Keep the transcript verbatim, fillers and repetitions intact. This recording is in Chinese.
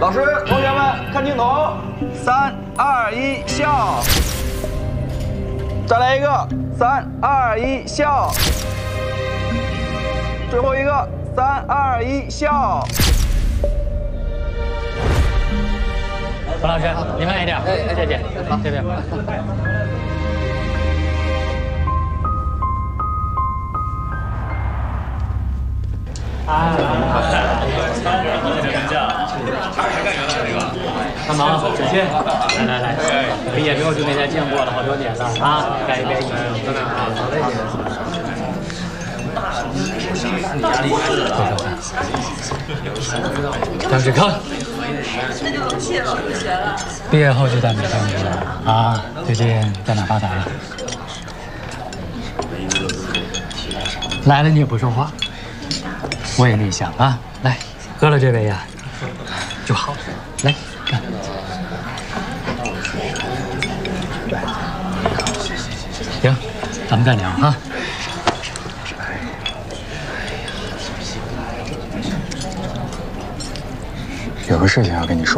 老师，同学们看镜头，三二一，笑！再来一个，三二一，笑！最后一个，三二一，笑！ 冯老师，你慢一点，谢谢。好，这边。啊！干嘛？小谢，来来来，毕业之后就没再见过了，好多年了啊！该该你真的啊，好累的。张志康， 那就谢了，不学了。 毕业后就在美商工作了啊？最近在哪发财啊？来了你也不说话，我也内向啊。来，喝了这杯呀，就好。来，干。行，咱们再聊啊。 有个事情要跟你说。